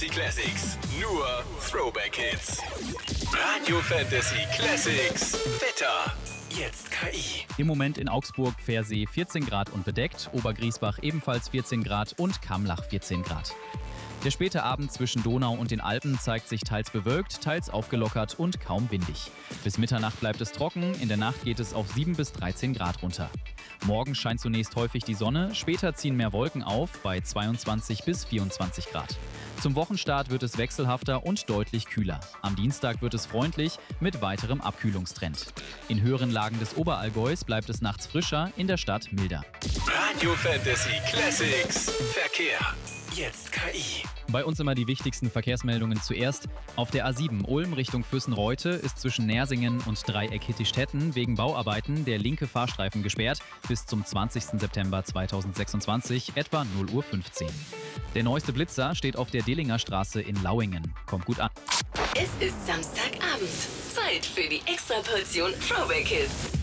Fantasy Classics. Nur Throwback Hits. Radio Fantasy Classics. Wetter. Jetzt KI. Im Moment in Augsburg, Pfersee 14 Grad und bedeckt, Obergriesbach ebenfalls 14 Grad und Kamlach 14 Grad. Der späte Abend zwischen Donau und den Alpen zeigt sich teils bewölkt, teils aufgelockert und kaum windig. Bis Mitternacht bleibt es trocken, in der Nacht geht es auf 7 bis 13 Grad runter. Morgen scheint zunächst häufig die Sonne, später ziehen mehr Wolken auf bei 22 bis 24 Grad. Zum Wochenstart wird es wechselhafter und deutlich kühler. Am Dienstag wird es freundlich mit weiterem Abkühlungstrend. In höheren Lagen des Oberallgäus bleibt es nachts frischer, in der Stadt milder. Radio Fantasy Classics. Verkehr. Jetzt KI. Bei uns immer die wichtigsten Verkehrsmeldungen zuerst. Auf der A7 Ulm Richtung Füssen-Reute ist zwischen Nersingen und Dreieck Hittichstätten wegen Bauarbeiten der linke Fahrstreifen gesperrt bis zum 20. September 2026, etwa 0:15 Uhr. Der neueste Blitzer steht auf der Dehlinger Straße in Lauingen. Kommt gut an. Es ist Samstagabend. Zeit für die Extraportion Throwback Hits.